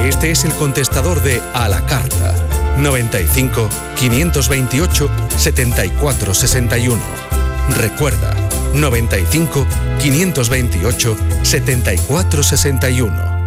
Este es el contestador de A la Carta. 95 528 74 61. Recuerda, 95 528 74 61.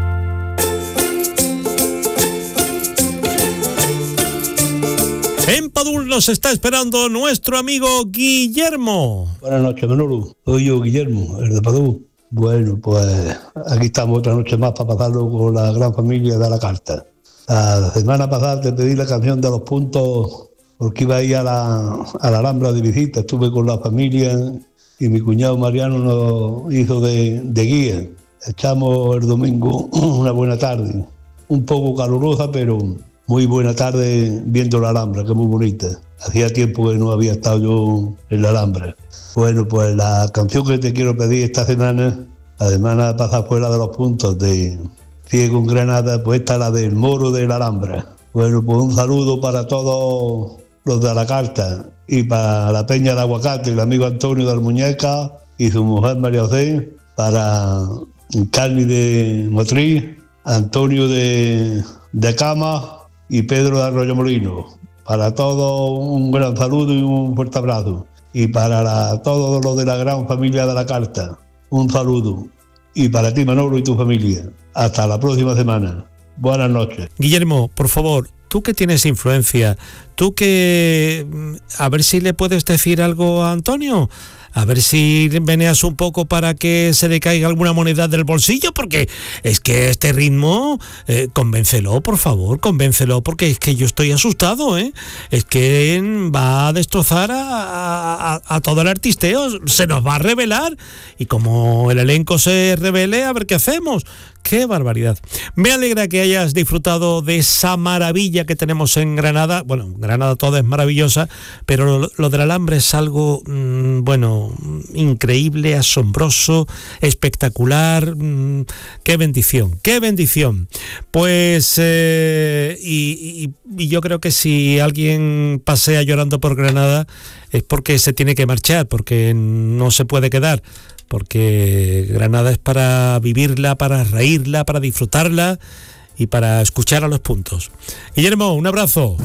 En Padul nos está esperando nuestro amigo Guillermo. Buenas noches, Manolo. Soy yo, Guillermo, el de Padul. Bueno, pues aquí estamos otra noche más para pasarlo con la gran familia de A la Carta. La semana pasada te pedí la canción de los puntos porque iba a ir a la Alhambra de visita. Estuve con la familia y mi cuñado Mariano nos hizo de guía. Echamos el domingo una buena tarde, un poco calurosa, pero muy buena tarde viendo la Alhambra, que es muy bonita. Hacía tiempo que no había estado yo en la Alhambra. Bueno, pues la canción que te quiero pedir esta semana, la semana pasada fue la de los puntos de Ciego en Granada, pues esta es la del Moro de la Alhambra. Bueno, pues un saludo para todos los de A la Carta y para la Peña de Aguacate, el amigo Antonio de Almuñeca y su mujer María José, para Carly de Motriz, Antonio de Cama y Pedro de Arroyomolinos. Para todos un gran saludo y un fuerte abrazo. Y para todos los de la gran familia de A la Carta, un saludo. Y para ti, Manolo, y tu familia. Hasta la próxima semana. Buenas noches. Guillermo, por favor, tú que tienes influencia, tú que... A ver si le puedes decir algo a Antonio. A ver si veneas un poco para que se le caiga alguna moneda del bolsillo, porque es que este ritmo, convéncelo, por favor, convéncelo, porque es que yo estoy asustado, ¿eh? Es que va a destrozar a todo el artisteo, se nos va a revelar, y como el elenco se revele, a ver qué hacemos. ¡Qué barbaridad! Me alegra que hayas disfrutado de esa maravilla que tenemos en Granada. Bueno, Granada toda es maravillosa, pero lo del Alhambra es algo, increíble, asombroso, espectacular. ¡Qué bendición! ¡Qué bendición! Pues, y yo creo que si alguien pasea llorando por Granada es porque se tiene que marchar, porque no se puede quedar. Porque Granada es para vivirla, para reírla, para disfrutarla y para escuchar a los puntos. Guillermo, un abrazo.